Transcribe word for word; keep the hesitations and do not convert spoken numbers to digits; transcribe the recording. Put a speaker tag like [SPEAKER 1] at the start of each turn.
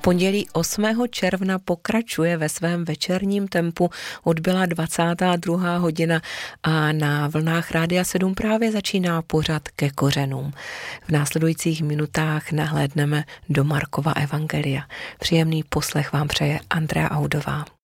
[SPEAKER 1] Pondělí osmého června pokračuje ve svém večerním tempu, odbyla dvacátá druhá hodina a na vlnách Rádia sedm právě začíná pořad Ke kořenům. V následujících minutách nahlédneme do Markova evangelia. Příjemný poslech vám přeje Andrea Audová.